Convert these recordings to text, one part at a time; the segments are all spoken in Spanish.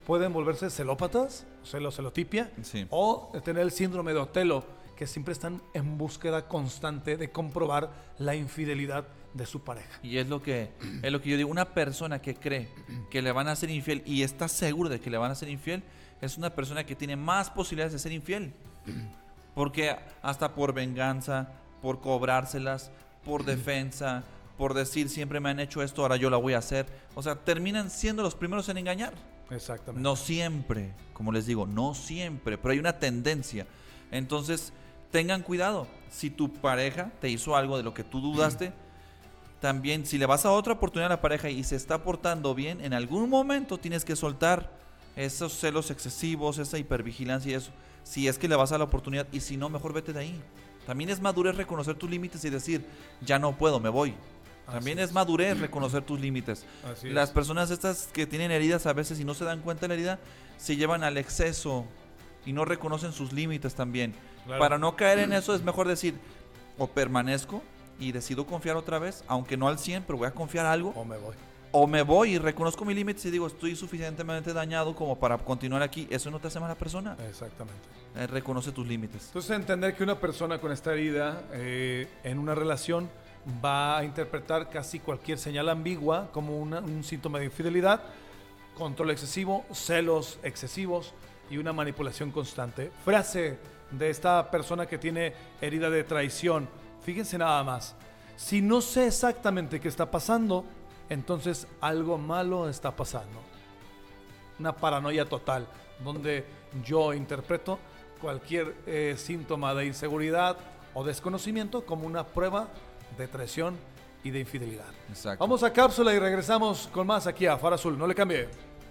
pueden volverse celópatas, celotipia, Sí. o tener el síndrome de Otelo, que siempre están en búsqueda constante de comprobar la infidelidad de su pareja. Y es lo que yo digo, una persona que cree que le van a ser infiel y está seguro de que le van a ser infiel, es una persona que tiene más posibilidades de ser infiel. Porque hasta por venganza, por cobrárselas, por defensa, por decir siempre me han hecho esto, ahora yo la voy a hacer. O sea, terminan siendo los primeros en engañar. Exactamente. No siempre, como les digo, no siempre, pero hay una tendencia. Entonces, tengan cuidado. Si tu pareja te hizo algo de lo que tú dudaste, también si le vas a otra oportunidad a la pareja y se está portando bien, en algún momento tienes que soltar esos celos excesivos, esa hipervigilancia y eso. Si es que le vas a la oportunidad, y si no, mejor vete de ahí. También es madurez reconocer tus límites y decir, ya no puedo, me voy. También es madurez reconocer tus límites. Las personas estas que tienen heridas a veces y no se dan cuenta de la herida, se llevan al exceso y no reconocen sus límites también. Claro. Para no caer en eso es mejor decir, o permanezco y decido confiar otra vez, aunque no al 100, pero voy a confiar algo. O me voy. O me voy y reconozco mis límites y digo, estoy suficientemente dañado como para continuar aquí. Eso no te hace mala persona. Exactamente. Reconoce tus límites. Entonces, entender que una persona con esta herida en una relación va a interpretar casi cualquier señal ambigua como un síntoma de infidelidad, control excesivo, celos excesivos y una manipulación constante. Frase de esta persona que tiene herida de traición. Fíjense nada más. Si no sé exactamente qué está pasando, entonces algo malo está pasando. Una paranoia total, donde yo interpreto cualquier síntoma de inseguridad o desconocimiento como una prueba de traición y de infidelidad. Exacto. Vamos a cápsula y regresamos con más aquí a Faro Azul. No le cambie.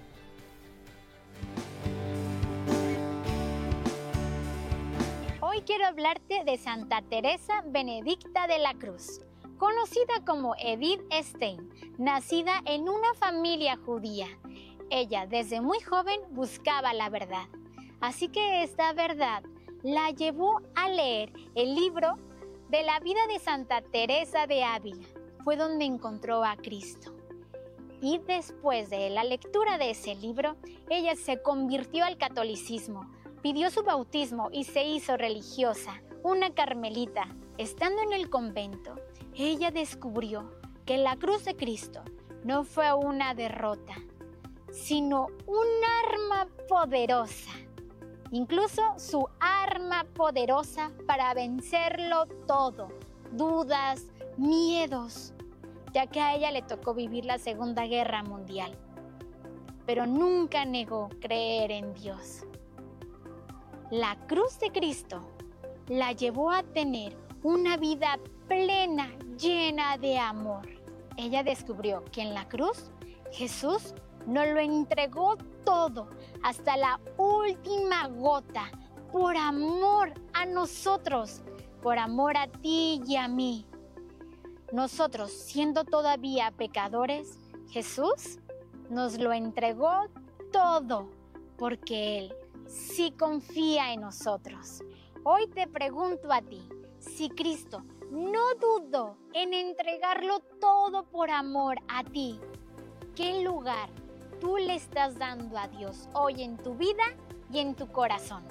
Hoy quiero hablarte de Santa Teresa Benedicta de la Cruz, conocida como Edith Stein, nacida en una familia judía. Ella desde muy joven buscaba la verdad, así que esta verdad la llevó a leer el libro de la vida de Santa Teresa de Ávila. Fue donde encontró a Cristo. Y después de la lectura de ese libro, ella se convirtió al catolicismo, pidió su bautismo y se hizo religiosa, una carmelita. Estando en el convento, ella descubrió que la cruz de Cristo no fue una derrota, sino un arma poderosa. Incluso su arma poderosa para vencerlo todo, dudas, miedos, ya que a ella le tocó vivir la Segunda Guerra Mundial. Pero nunca negó creer en Dios. La cruz de Cristo la llevó a tener una vida plena, llena de amor. Ella descubrió que en la cruz Jesús nos lo entregó todo, hasta la última gota, por amor a nosotros, por amor a ti y a mí. Nosotros, siendo todavía pecadores, Jesús nos lo entregó todo, porque Él sí confía en nosotros. Hoy te pregunto a ti, si Cristo no dudó en entregarlo todo por amor a ti, ¿qué lugar tú le estás dando a Dios hoy en tu vida y en tu corazón?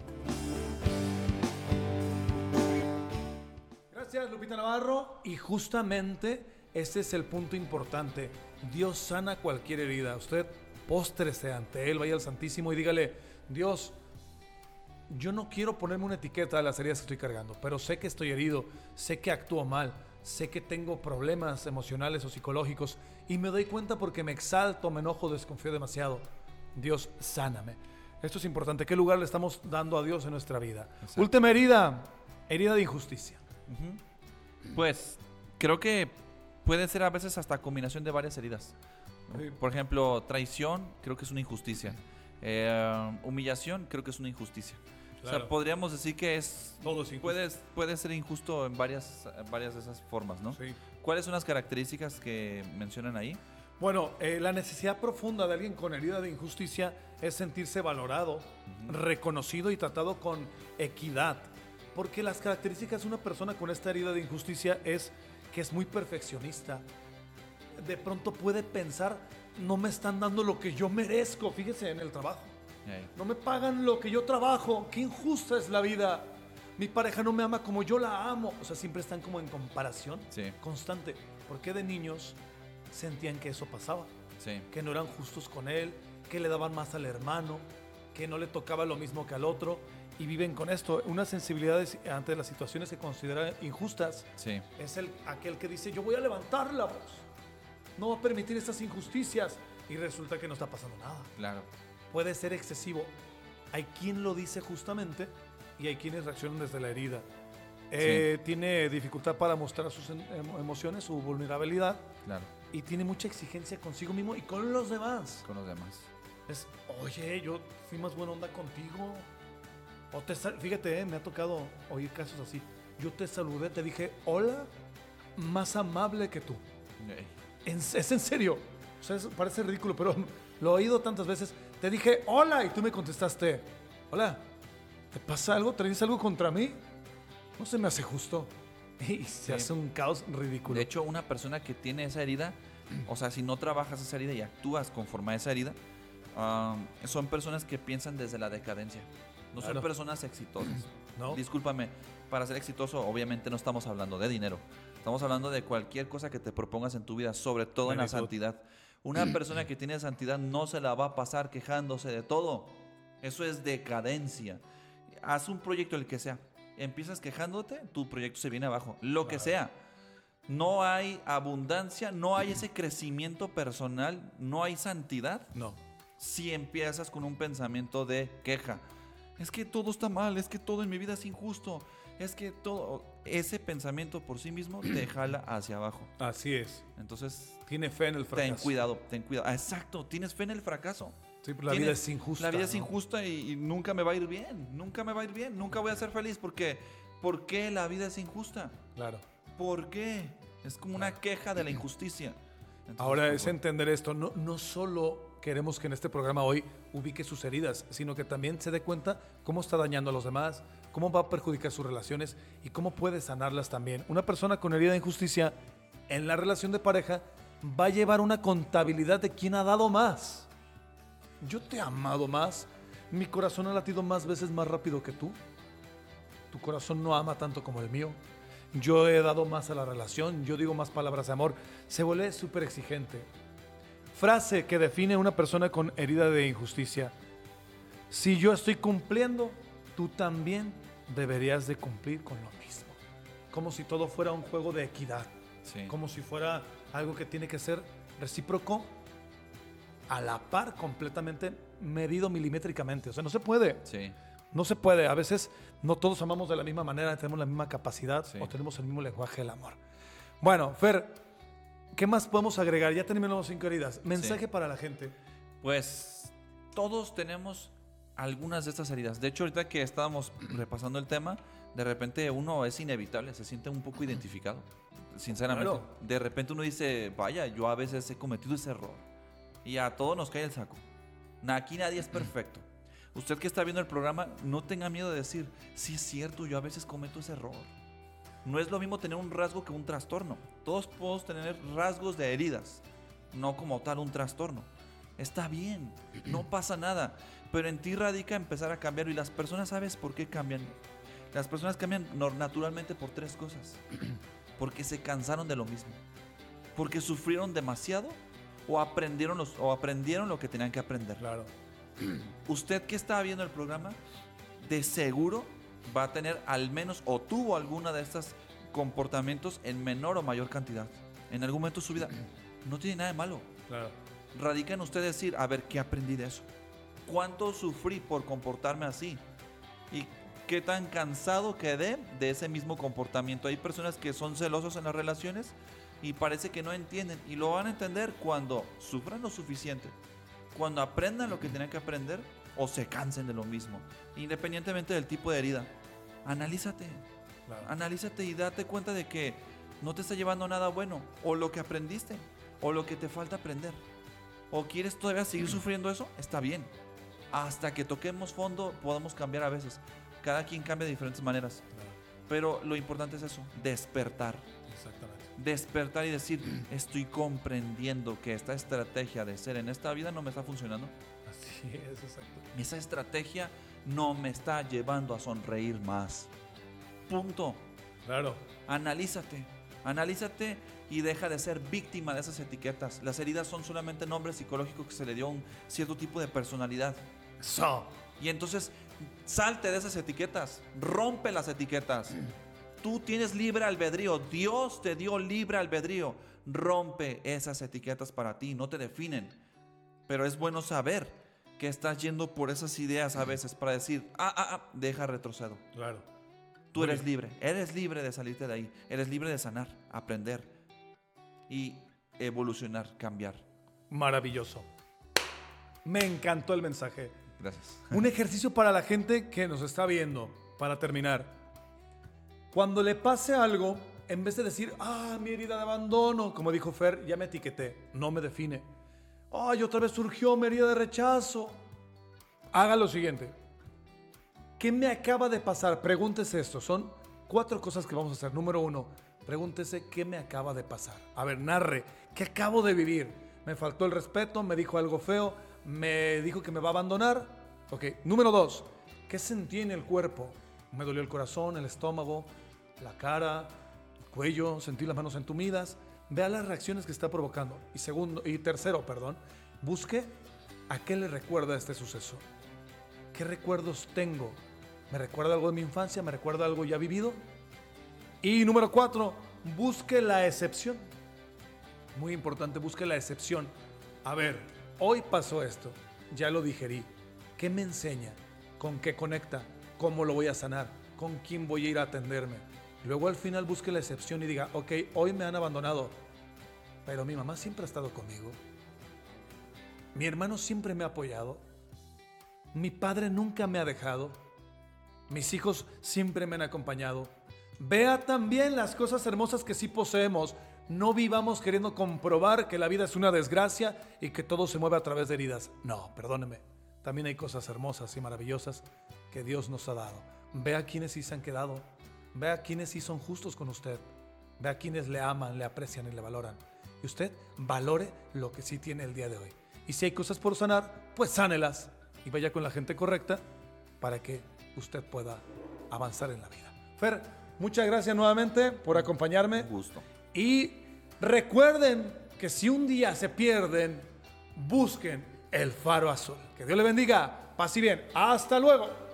Gracias, Lupita Navarro. Y justamente ese es el punto importante. Dios sana cualquier herida. Usted póstrese ante Él, vaya al Santísimo y dígale, Dios, yo no quiero ponerme una etiqueta de las heridas que estoy cargando, pero sé que estoy herido, sé que actúo mal, sé que tengo problemas emocionales o psicológicos y me doy cuenta porque me exalto, me enojo, desconfío demasiado. Dios, sáname. Esto es importante. ¿Qué lugar le estamos dando a Dios en nuestra vida? Exacto. Última herida, herida de injusticia. Pues creo que puede ser a veces hasta combinación de varias heridas, ¿no? Sí. Por ejemplo, traición creo que es una injusticia. Humillación creo que es una injusticia. Claro. O sea, podríamos decir que es Todo es injusto. puede ser injusto en varias de esas formas, ¿no? Sí. ¿Cuáles son las características que mencionan ahí? Bueno, la necesidad profunda de alguien con herida de injusticia es sentirse valorado, reconocido y tratado con equidad. Porque las características de una persona con esta herida de injusticia es que es muy perfeccionista. De pronto puede pensar no me están dando lo que yo merezco, fíjese, en el trabajo. Ey. No me pagan lo que yo trabajo. Qué injusta es la vida. Mi pareja no me ama como yo la amo. O sea, siempre están como en comparación Sí. constante. Porque de niños sentían que eso pasaba. Sí. Que no eran justos con él, que le daban más al hermano, que no le tocaba lo mismo que al otro. Y viven con esto. Una sensibilidad ante las situaciones que consideran injustas. Sí. Es aquel que dice, yo voy a levantar la voz. No va a permitir estas injusticias. Y resulta que no está pasando nada. Claro. Puede ser excesivo. Hay quien lo dice justamente y hay quienes reaccionan desde la herida. Tiene dificultad para mostrar sus emociones, su vulnerabilidad, Claro. y tiene mucha exigencia consigo mismo y con los demás. Con los demás. Es, oye, yo fui más buena onda contigo. Fíjate, me ha tocado oír casos así. Yo te saludé, te dije, hola, más amable que tú. Ey. Es en serio. O sea, parece ridículo, pero lo he oído tantas veces. Te dije, hola, y tú me contestaste, hola, ¿te pasa algo? ¿Traes algo contra mí? No se me hace justo. Y se hace un caos ridículo. De hecho, una persona que tiene esa herida, o sea, si no trabajas esa herida y actúas conforme a esa herida, son personas que piensan desde la decadencia. No Claro. son personas exitosas. ¿No? Discúlpame, para ser exitoso, obviamente no estamos hablando de dinero. Estamos hablando de cualquier cosa que te propongas en tu vida, sobre todo en la Plenitud. santidad. Una persona que tiene santidad no se la va a pasar quejándose de todo. Eso es decadencia. Haz un proyecto, el que sea. Empiezas quejándote, tu proyecto se viene abajo. Lo que sea. No hay abundancia, no hay ese crecimiento personal, no hay santidad No. si empiezas con un pensamiento de queja. Es que todo está mal, es que todo en mi vida es injusto, es que todo... Ese pensamiento por sí mismo te jala hacia abajo. Así es. Entonces, Tiene fe en el fracaso. ten cuidado, ten cuidado. Ah, exacto, tienes fe en el fracaso. Sí, pero la vida es injusta. La vida es ¿no? injusta y nunca me va a ir bien, nunca me va a ir bien, nunca voy a ser feliz porque... ¿Por qué la vida es injusta? Claro. ¿Por qué? Es como una queja de la injusticia. Entonces, Ahora pues, es bueno. entender esto. No solo queremos que en este programa hoy ubique sus heridas, sino que también se dé cuenta cómo está dañando a los demás, cómo va a perjudicar sus relaciones y cómo puede sanarlas también. Una persona con herida de injusticia en la relación de pareja va a llevar una contabilidad de quién ha dado más. Yo te he amado más. Mi corazón ha latido más veces más rápido que tú. Tu corazón no ama tanto como el mío. Yo he dado más a la relación, yo digo más palabras de amor. Se vuelve súper exigente. Frase que define a una persona con herida de injusticia. Si yo estoy cumpliendo, tú también deberías de cumplir con lo mismo. Como si todo fuera un juego de equidad. Sí. Como si fuera algo que tiene que ser recíproco, a la par, completamente medido milimétricamente. O sea, no se puede. Sí. No se puede. A veces no todos amamos de la misma manera, tenemos la misma capacidad Sí. o tenemos el mismo lenguaje del amor. Bueno, Fer, ¿qué más podemos agregar? Ya terminamos 5 heridas. Mensaje Sí. para la gente. Pues todos tenemos algunas de estas heridas. De hecho, ahorita que estábamos repasando el tema, de repente uno es inevitable, se siente un poco identificado. Sinceramente. Claro. De repente uno dice, vaya, yo a veces he cometido ese error. Y a todos nos cae el saco. Aquí nadie es perfecto. Usted que está viendo el programa, no tenga miedo de decir, sí es cierto, yo a veces cometo ese error. No es lo mismo tener un rasgo que un trastorno. Todos podemos tener rasgos de heridas, no como tal un trastorno. Está bien, no pasa nada, pero en ti radica empezar a cambiar. Y las personas, ¿sabes por qué cambian? Las personas cambian naturalmente por 3 cosas. Porque se cansaron de lo mismo, porque sufrieron demasiado o aprendieron lo que tenían que aprender. Claro. Usted que está viendo el programa, de seguro va a tener al menos o tuvo alguna de estos comportamientos en menor o mayor cantidad en algún momento de su vida. No tiene nada de malo. Claro. Radica en usted decir, a ver, ¿qué aprendí de eso? ¿Cuánto sufrí por comportarme así? ¿Y qué tan cansado quedé de ese mismo comportamiento? Hay personas que son celosos en las relaciones y parece que no entienden, y lo van a entender cuando sufran lo suficiente, cuando aprendan lo que tienen que aprender o se cansen de lo mismo, independientemente del tipo de herida. Analízate, Claro. analízate y date cuenta de que no te está llevando nada bueno, o lo que aprendiste, o lo que te falta aprender, o quieres todavía seguir sufriendo eso. Está bien, hasta que toquemos fondo podamos cambiar a veces. Cada quien cambia de diferentes maneras, Claro. pero lo importante es eso, despertar. Exactamente. despertar y decir, estoy comprendiendo que esta estrategia de ser en esta vida no me está funcionando. Así es, exacto. Esa estrategia no me está llevando a sonreír más. Punto. Claro. Analízate y deja de ser víctima de esas etiquetas. Las heridas son solamente nombres psicológicos que se le dio a un cierto tipo de personalidad. Eso. Y entonces, salte de esas etiquetas, rompe las etiquetas. Tú tienes libre albedrío, Dios te dio libre albedrío. Rompe esas etiquetas para ti, no te definen. Pero es bueno saber que estás yendo por esas ideas a veces para decir, deja retrocedo. Claro. Tú eres libre de salirte de ahí, eres libre de sanar, aprender y evolucionar, cambiar. Maravilloso. Me encantó el mensaje. Gracias. Un ejercicio para la gente que nos está viendo, para terminar. Cuando le pase algo, en vez de decir, mi herida de abandono, como dijo Fer, ya me etiqueté, no me define. Otra vez surgió mi herida de rechazo. Haga lo siguiente. ¿Qué me acaba de pasar? Pregúntese esto. Son 4 cosas que vamos a hacer. Número 1, pregúntese qué me acaba de pasar. A ver, narre, ¿qué acabo de vivir? Me faltó el respeto, me dijo algo feo, me dijo que me va a abandonar. Ok. Número 2, ¿qué sentí en el cuerpo? Me dolió el corazón, el estómago, la cara, el cuello, sentí las manos entumidas. Vea las reacciones que está provocando. Y tercero, busque a qué le recuerda este suceso. ¿Qué recuerdos tengo? ¿Me recuerda algo de mi infancia? ¿Me recuerda algo ya vivido? Y número 4, busque la excepción. Muy importante, busque la excepción. A ver, hoy pasó esto, ya lo digerí. ¿Qué me enseña? ¿Con qué conecta? ¿Cómo lo voy a sanar? ¿Con quién voy a ir a atenderme? Luego al final busque la excepción y diga, ok, hoy me han abandonado, pero mi mamá siempre ha estado conmigo. Mi hermano siempre me ha apoyado. Mi padre nunca me ha dejado. Mis hijos siempre me han acompañado. Vea también las cosas hermosas que sí poseemos. No vivamos queriendo comprobar que la vida es una desgracia y que todo se mueve a través de heridas. No, perdóneme. También hay cosas hermosas y maravillosas que Dios nos ha dado. Vea quiénes sí se han quedado. Vea quiénes sí son justos con usted. Vea quiénes le aman, le aprecian y le valoran. Y usted valore lo que sí tiene el día de hoy. Y si hay cosas por sanar, pues sánelas. Y vaya con la gente correcta para que usted pueda avanzar en la vida. Fer, muchas gracias nuevamente por acompañarme. Un gusto. Y recuerden que si un día se pierden, busquen el faro azul. Que Dios le bendiga. Paz y bien. Hasta luego.